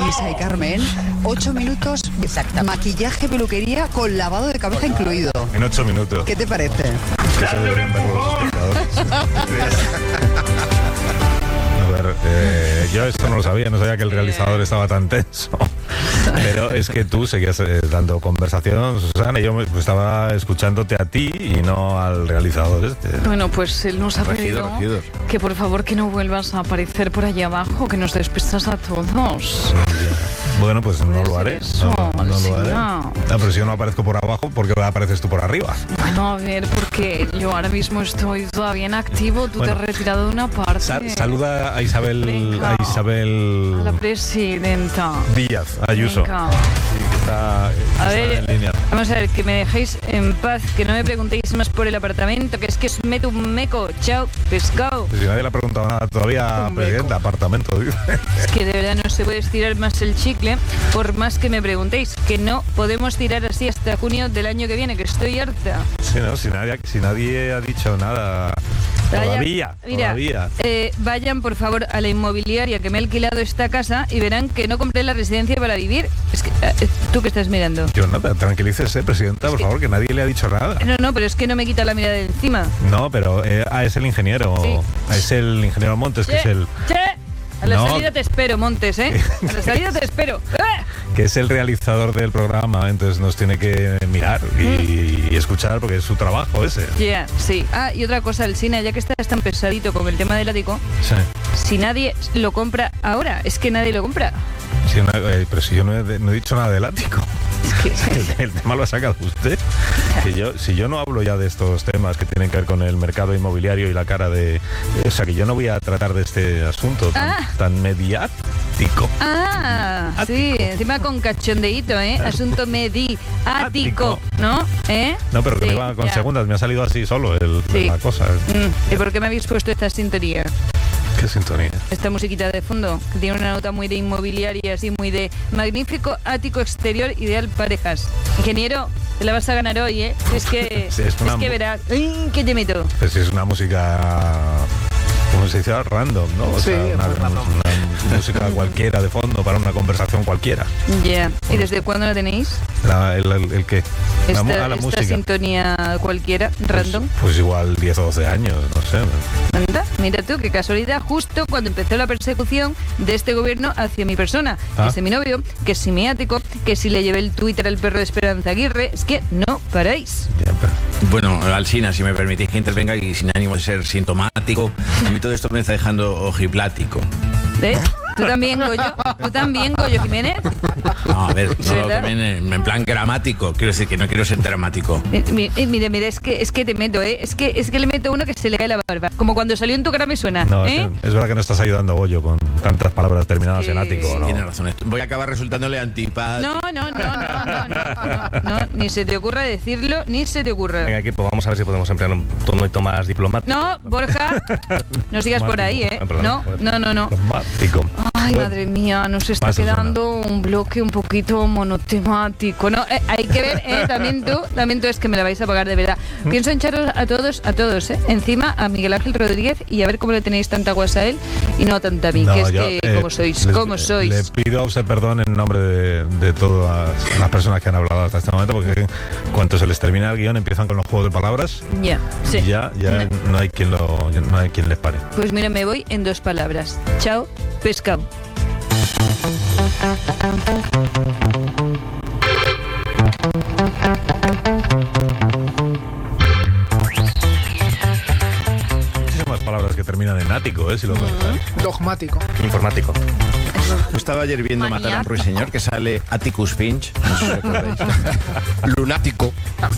Isa y Carmen, 8 minutos, exacto. Maquillaje, peluquería con lavado de cabeza incluido. En 8 minutos. ¿Qué te parece? Eso deberían ver los espectadores. A ver, yo esto no lo sabía, no sabía que el realizador estaba tan tenso. Pero es que tú seguías dando conversación, Susana, y yo estaba escuchándote a ti y no al realizador este. Bueno, pues él nos ha pedido que por favor que no vuelvas a aparecer por allá abajo, que nos despistas a todos. Bueno, pues no lo haré. Eso, no lo haré. No, pero si yo no aparezco por abajo, ¿por qué apareces tú por arriba? Bueno, a ver, porque yo ahora mismo estoy todavía en activo, tú te has retirado de una parte. Saluda a Isabel. Venga, a la presidenta Díaz Ayuso. Venga. A ver, vamos a ver, que me dejéis en paz, que no me preguntéis más por el apartamento, que es que os meto un meco. Chao, pescado. Pues si nadie le ha preguntado nada todavía, presidenta, apartamento. Es que de verdad no se puede estirar más el chicle, por más que me preguntéis, que no podemos tirar así hasta junio del año que viene, que estoy harta. Sí, no, si nadie ha dicho nada. Todavía. Vayan por favor a la inmobiliaria que me ha alquilado esta casa y verán que no compré la residencia para vivir. Es que, ¿tú qué estás mirando? Yo nada, tranquilícese, presidenta, por favor, que nadie le ha dicho nada. No, pero es que no me quita la mirada de encima. No, pero es el ingeniero. Sí. Es el ingeniero Montes, que es el... A la salida te espero, Montes, ¿eh? A la salida te espero. Que es el realizador del programa, entonces nos tiene que mirar y escuchar porque es su trabajo ese. Sí. Y otra cosa, Alsina, ya que estás tan pesadito con el tema del ático, sí. Si nadie lo compra ahora, es que nadie lo compra. Sí, pero si yo no he dicho nada del ático. Es que el tema lo ha sacado usted. Si yo no hablo ya de estos temas que tienen que ver con el mercado inmobiliario y la cara de... O sea, que yo no voy a tratar de este asunto tan mediático. Sí, encima con cachondeíto, asunto mediático, ¿no? No, pero que me iba con segundas, me ha salido así solo la cosa. ¿Y por qué me habéis puesto esta sintonía? ¿Qué sintonía? Esta musiquita de fondo, que tiene una nota muy de inmobiliaria, así muy de magnífico ático exterior ideal parejas. Ingeniero, te la vas a ganar hoy, ¿eh? Es que, sí, es que verás. ¿Qué te meto? Pues es una música... como se dice, random, ¿no? O sea, una música cualquiera de fondo para una conversación cualquiera. ¿Y desde cuándo la tenéis? ¿El qué? La música. Esta sintonía cualquiera, random. Pues igual 10 o 12 años, no sé. Anda, mira tú, qué casualidad, justo cuando empezó la persecución de este gobierno hacia mi persona. Que si mi novio, que si mi ático, que si le llevé el Twitter al perro de Esperanza Aguirre, es que no paráis. Bueno, Alsina, si me permitís que intervenga y sin ánimo de ser sintomático, a mí todo esto me está dejando ojiplático. ¿Tú también, Goyo Jiménez? No, a ver, también en plan gramático. Quiero decir que no quiero ser dramático. Mira, es que te meto, Es que le meto uno que se le cae la barba. Como cuando salió en tu cara me suena. No, es verdad que no estás ayudando, Goyo, con tantas palabras terminadas en ático, ¿no? Tienes razón. Voy a acabar resultándole antipático. No, ni se te ocurra decirlo, ni se te ocurra. Venga, equipo, vamos a ver si podemos emplear un tono más diplomático. No, Borja, no sigas por ahí, No. Diplomático. Ay, madre mía, nos está quedando un bloque un poquito monotemático. No, hay que ver, también tú es que me la vais a pagar de verdad. Pienso en echaros a todos, encima a Miguel Ángel Rodríguez y a ver cómo le tenéis tanta guasa a él y no tanta a mí, ¿cómo sois? Le pido a usted perdón en nombre de todas las personas que han hablado hasta este momento, porque cuando se les termina el guión empiezan con los juegos de palabras. Ya no hay quien les pare. Pues mira, me voy en 2 palabras. Chao, pescado. Muchísimas palabras que terminan en ático, si lo Dogmático. Informático. Estaba ayer viendo Matar a un ruiseñor que sale Atticus Finch. No sé si recordáis. Lunático.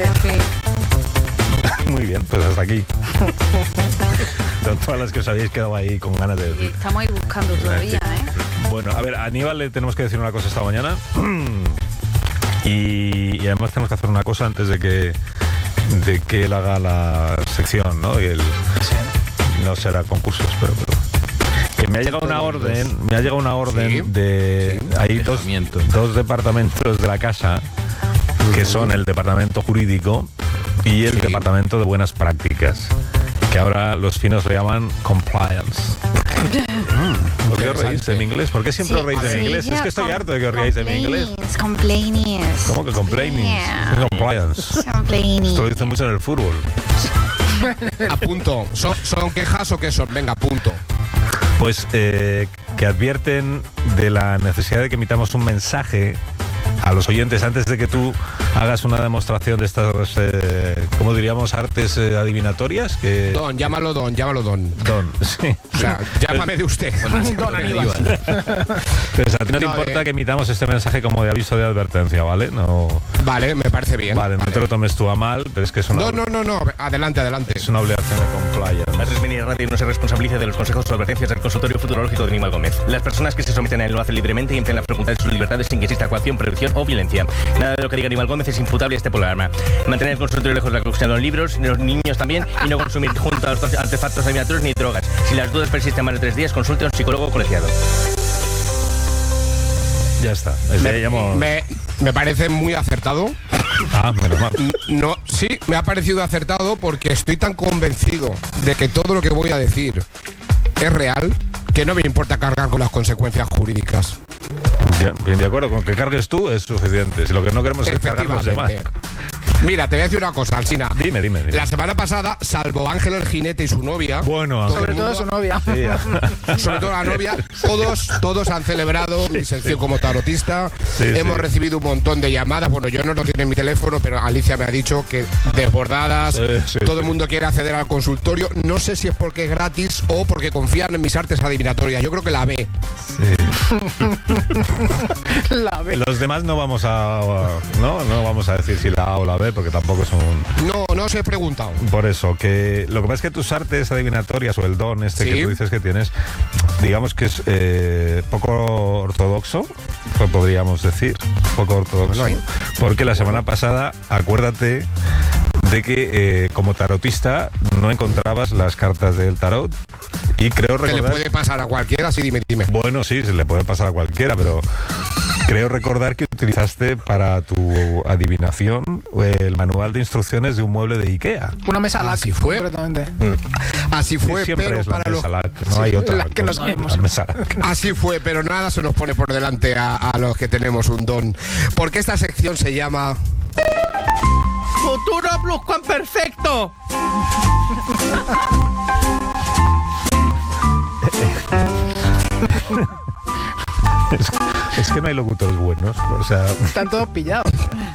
Muy bien, pues hasta aquí. Son todas las que os habéis quedado ahí con ganas de decir. Estamos ahí buscando todavía, Bueno, a ver, a Aníbal le tenemos que decir una cosa esta mañana. Y además tenemos que hacer una cosa antes de que él haga la sección, ¿no? No será concursos, pero que me ha llegado una orden, hay dos departamentos de la casa que son el departamento jurídico y el departamento de buenas prácticas, que ahora los finos lo llaman compliance. ¿Por qué os reís de mi inglés? ¿Por qué siempre os reís de mi inglés? Es que estoy harto de que os reíais de mi inglés. Complainings. ¿Cómo que complaining? Yeah. Compliance. Complaining. Esto lo dicen mucho en el fútbol. A punto. ¿Son quejas o qué son? Venga, punto. Pues que advierten de la necesidad de que emitamos un mensaje a los oyentes antes de que tú hagas una demostración de estas, ¿cómo diríamos? Artes adivinatorias. Que Llámalo Don. sí. O sea, llámame de usted. Don Aníbal. Entonces, a ti no te importa que emitamos este mensaje como de aviso de advertencia, ¿vale? No. Vale, me parece bien. Vale, no te lo tomes tú a mal, pero es que es una, No. Adelante. es una obligación de compliance. La 3 Mini Radio no se responsabiliza de los consejos o advertencias del consultorio futurológico de Aníbal Gómez. Las personas que se someten a él lo hacen libremente y emplean la facultad de sus libertades sin que exista coacción, prohibición o violencia. Nada de lo que diga Aníbal Gómez es imputable a este programa. Mantener el consultorio lejos de la consumición de los libros, de los niños también, y no consumir junto a los artefactos adivinatorios ni drogas. Si las dudas persisten más de 3 días, consulte a un psicólogo colegiado. Ya está. Me parece muy acertado. Menos mal. No, sí, me ha parecido acertado porque estoy tan convencido de que todo lo que voy a decir es real que no me importa cargar con las consecuencias jurídicas. Bien, de acuerdo, con que cargues tú es suficiente. Si lo que no queremos es cargar los demás. Mira, te voy a decir una cosa, Alsina. Dime. La semana pasada, salvo Ángel el jinete y su novia. Bueno, sobre todo su novia. Sí. Sobre todo la novia. Todos han celebrado mi sección como tarotista. Hemos recibido un montón de llamadas. Bueno, yo no lo tengo en mi teléfono, pero Alicia me ha dicho que desbordadas. Todo el mundo quiere acceder al consultorio. No sé si es porque es gratis o porque confían en mis artes adivinatorias. Yo creo que la B. La B. Los demás no vamos a decir si la A o la B, porque tampoco son... No os he preguntado. Por eso, que lo que pasa es que tus artes adivinatorias o el don que tú dices que tienes, digamos que es poco ortodoxo, pues podríamos decir, poco ortodoxo, porque la semana pasada, acuérdate de que como tarotista no encontrabas las cartas del tarot y creo recordar... ¿Que le puede pasar a cualquiera? Sí, dime. Bueno, sí, se le puede pasar a cualquiera, pero... Creo recordar que utilizaste para tu adivinación el manual de instrucciones de un mueble de Ikea. Una mesa LAC. Así fue. Así fue, siempre pero es la para mesa LAC, no hay otra. que nos sabemos. Así fue, pero nada se nos pone por delante a los que tenemos un don. Porque esta sección se llama... ¡Futuro Pluscuamperfecto! Es que no hay locutores buenos, o sea... Están todos pillados.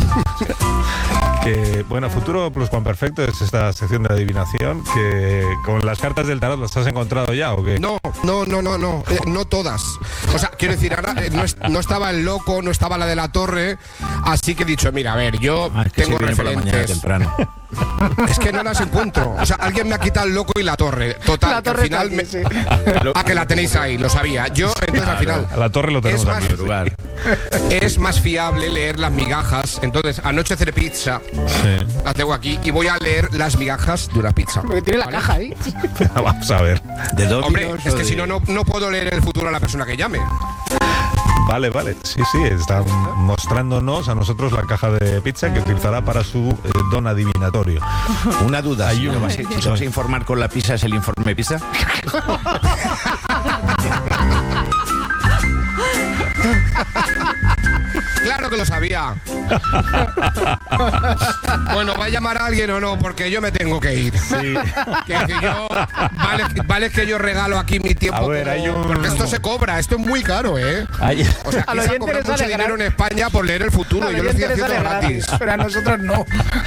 Que, bueno, Futuro Pluscuamperfecto es esta sección de adivinación que con las cartas del tarot las has encontrado ya, ¿o qué? No, no todas. O sea, quiero decir, ahora no estaba el loco, no estaba la de la torre, así que he dicho, mira, a ver, yo tengo referentes. Es que no las encuentro. O sea, alguien me ha quitado el loco y la torre. Total, la torre al final que la tenéis ahí, lo sabía. Yo, entonces al final... La torre lo tenemos aquí. Es más fiable leer las migajas. Entonces, anoche cené pizza. Sí. La tengo aquí y voy a leer las migajas de una pizza. Porque tiene la caja ahí. Vamos a ver. Hombre, es que si no puedo leer el futuro a la persona que llame. Vale. Sí, están mostrándonos a nosotros la caja de pizza que utilizará para su don adivinatorio. Una duda, si te vas a informar con la pizza, ¿es el informe pizza? Claro que lo sabía. Bueno, ¿va a llamar a alguien o no? Porque yo me tengo que ir. Sí. Que yo, vale que yo regalo aquí mi tiempo. A ver, porque esto se cobra, esto es muy caro, ¿eh? O sea, aquí se ha cobrado mucho dinero en España por leer el futuro. Yo lo estoy haciendo gratis. Pero a nosotros no.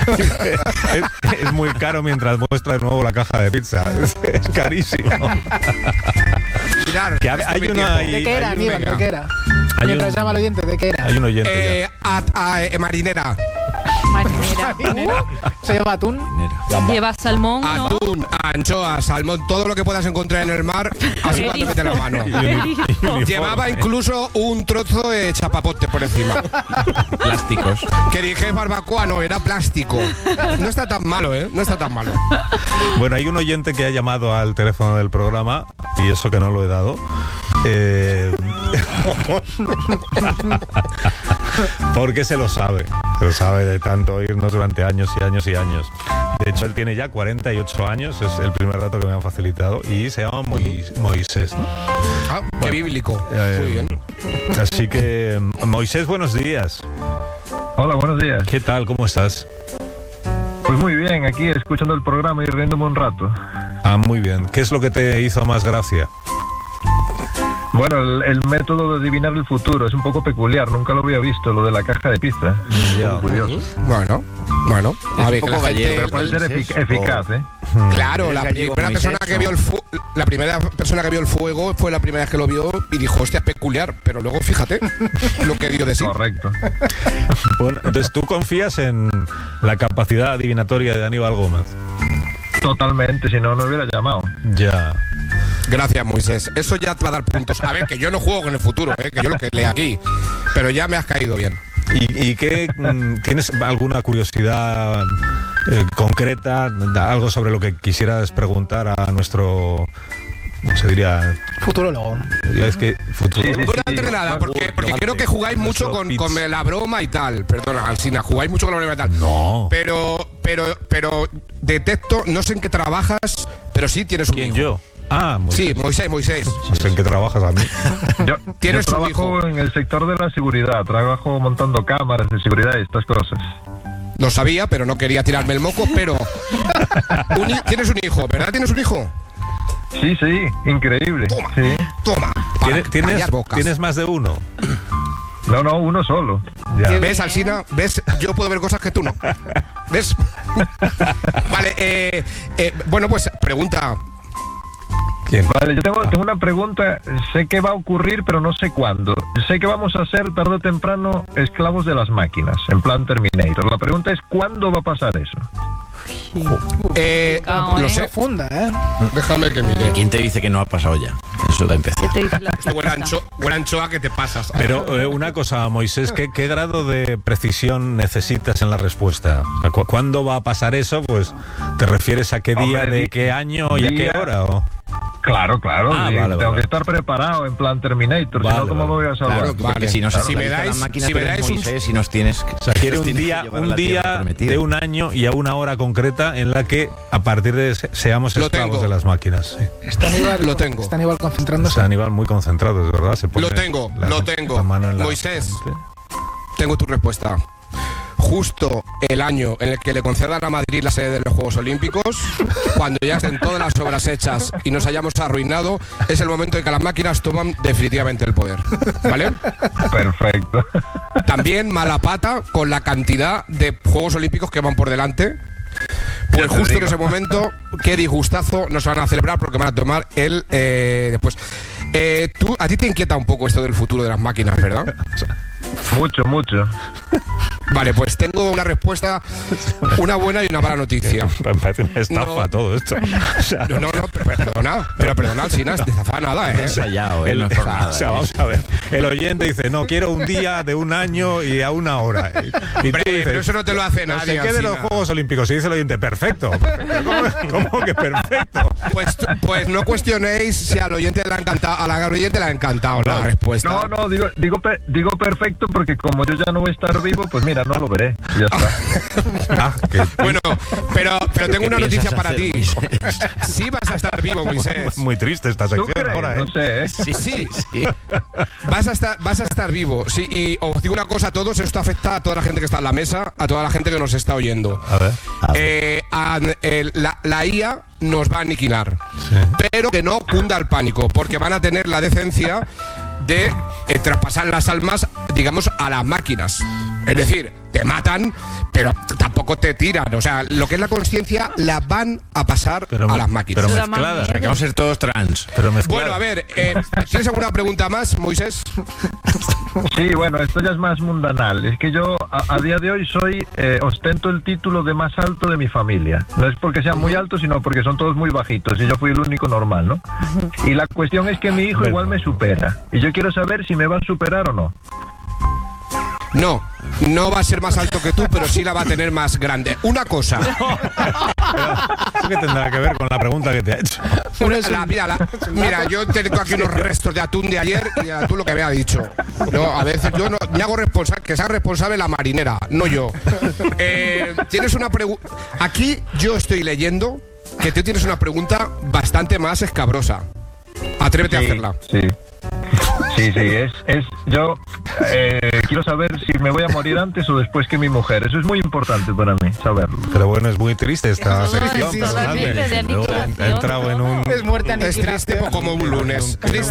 Es muy caro mientras muestra de nuevo la caja de pizza. Es carísimo. Mirad, Que hay una... ¿De qué era, Aníbal? ¿De qué era? Hay Mientras llama al oyente, ¿de qué era? Hay un oyente marinera. Marinera. ¿Se llama atún? Lleva salmón, ¿no? Atún, anchoa, salmón, todo lo que puedas encontrar en el mar, así cuando mete la mano. Llevaba incluso un trozo de chapapote por encima. Plásticos. Que dije barbacoa, no, era plástico. No está tan malo, ¿eh? No está tan malo. Bueno, hay un oyente que ha llamado al teléfono del programa, y eso que no lo he dado. Porque se lo sabe de tanto oírnos durante años y años y años. De hecho, él tiene ya 48 años, es el primer dato que me han facilitado, y se llama Moisés, ¿no? Ah, qué bíblico. Muy bien. Así que, Moisés, buenos días. Hola, buenos días. ¿Qué tal? ¿Cómo estás? Pues muy bien, aquí escuchando el programa y riéndome un rato. Ah, muy bien. ¿Qué es lo que te hizo más gracia? Bueno, el método de adivinar el futuro es un poco peculiar, nunca lo había visto, lo de la caja de pizza. Ya. Curioso. Bueno. A ver, que la gente... Pero puede ser eficaz, ¿eh? Claro, la ¿Es gallego, primera persona Moisés, que vio la primera persona que vio el fuego fue la primera vez que lo vio y dijo, hostia, peculiar, pero luego fíjate lo que dio de sí. Correcto. Bueno, entonces, ¿tú confías en la capacidad adivinatoria de Aníbal Gómez? Totalmente, si no, no hubiera llamado. Ya. Gracias, Moisés. Eso ya te va a dar puntos. A ver, que yo no juego con el futuro, que yo lo que leo aquí, pero ya me has caído bien. ¿Y qué, tienes alguna curiosidad concreta, algo sobre lo que quisieras preguntar a nuestro, ¿cómo se diría? Futurólogo. Es que futuro. Sí, sí, No antes nada, porque creo que jugáis mucho con la broma y tal. Perdona, Alsina, jugáis mucho con la broma y tal. No. Pero detecto, no sé en qué trabajas, pero sí tienes un ¿Quién, hijo. yo? Ah, Moisés. Sí, Moisés. No sé en qué trabajas a mí. Yo ¿Tienes un trabajo hijo? en el sector de la seguridad, trabajo montando cámaras de seguridad y estas cosas. Lo sabía, pero no quería tirarme el moco, pero... Tienes un hijo, ¿verdad? ¿Tienes un hijo? Sí, increíble. Toma, Sí. toma. para callar bocas. ¿Tienes más de uno? No, uno solo. Ya. ¿Ves, Alsina? ¿Ves? Yo puedo ver cosas que tú no. ¿Ves? Vale, bueno, pues pregunta. ¿Quién? Vale, yo tengo una pregunta. Sé que va a ocurrir, pero no sé cuándo. Sé que vamos a ser tarde o temprano esclavos de las máquinas, en plan Terminator. La pregunta es, ¿cuándo va a pasar eso? Lo sé. Profunda, ¿eh? Déjame que mire. ¿Quién te dice que no ha pasado ya? Eso da empezar. ¿Qué te dice la Buena anchoa que te pasas. Pero una cosa, Moisés, ¿qué grado de precisión necesitas en la respuesta? O sea, ¿cuándo va a pasar eso? Pues, ¿te refieres a qué día, Hombre, de qué año y a qué hora? ¿O? Claro, Ah, sí, vale, tengo vale. que estar preparado en plan Terminator, Vale, si no, ¿cómo me voy a salvar? Claro, porque Vale. si nos Si me actualiza dais- la máquina, si tú me eres dais un- Moisés y nos tienes... O sea, quiere un día de un año y a una hora concreta en la que a partir de seamos Lo esclavos tengo. de las máquinas. Sí. Está Aníbal, Lo tengo. Está Aníbal concentrándose. Está Aníbal muy concentrado, de verdad. Se pone Lo tengo. la mano en la Moisés. frente. Tengo tu respuesta. Justo el año en el que le concedan a Madrid la sede de los Juegos Olímpicos, cuando ya estén todas las obras hechas y nos hayamos arruinado, es el momento en que las máquinas toman definitivamente el poder. ¿Vale? Perfecto. También mala pata con la cantidad de Juegos Olímpicos que van por delante. Pues Ya te justo en digo. ese momento, qué disgustazo nos van a celebrar porque van a tomar el después. A ti te inquieta un poco esto del futuro de las máquinas, ¿verdad? Mucho. Vale, pues tengo una respuesta, una buena y una mala noticia. Me parece una estafa No. todo esto. O sea, No, pero perdona, Alsina, de zafar nada, ¿eh? Ensayado, no es por nada. o sea, vamos a ver. El oyente dice, no, quiero un día de un año y a una hora. Y Hombre, tú dices, pero eso no te lo hace no nadie, sé qué de los Alsina. Juegos Olímpicos. Y dice el oyente, perfecto. ¿Cómo que perfecto? Pues no cuestionéis si al oyente le ha encantado, a la oyente le ha encantado la respuesta. No, digo perfecto porque como yo ya no voy a estar vivo, pues mira, no lo veré. Ya está. Ah, que Bueno, pero tengo una ¿Qué noticia piensas para hacer, ti. Moisés? Sí vas a estar vivo, Moisés. muy triste esta ¿Tú sección crees? ahora, ¿eh? No sé, ¿eh? Sí. Vas a estar vivo. Sí, y os digo una cosa a todos, esto afecta a toda la gente que está en la mesa, a toda la gente que nos está oyendo. A ver. La IA nos va a aniquilar. Sí. Pero que no cunda el pánico, porque van a tener la decencia de traspasar las almas, digamos, a las máquinas. Es decir, te matan, pero tampoco te tiran. O sea, lo que es la conciencia la van a pasar a las máquinas. Pero La mezcladas. O sea, que vamos a ser todos trans. Pero mezcladas. Bueno, a ver, ¿tienes alguna pregunta más, Moisés? Sí, bueno, esto ya es más mundanal. Es que yo a día de hoy ostento el título de más alto de mi familia. No es porque sean muy altos, sino porque son todos muy bajitos y yo fui el único normal, ¿no? Y la cuestión es que mi hijo igual me supera. Y yo quiero saber si me va a superar o no. No va a ser más alto que tú, pero sí la va a tener más grande. Una cosa. ¿Qué tendrá que ver con la pregunta que te ha hecho? Mira, yo tengo aquí unos restos de atún de ayer y tú lo que me ha dicho. No, a veces yo no, me hago responsable, que sea responsable la marinera, no yo. Tienes una pregunta. Aquí yo estoy leyendo que tú tienes una pregunta bastante más escabrosa. Atrévete a hacerla. Sí, yo quiero saber si me voy a morir antes o después que mi mujer. Eso es muy importante para mí, saberlo. Pero bueno, es muy triste esta sección. totalmente, de He entrado en un... Es muerte Es triste como un lunes.